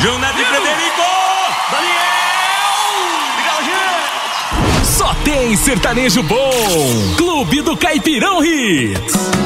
Jonas e Frederico! Daniel! Legal, gente! Só tem sertanejo bom. Clube do Caipirão Hits.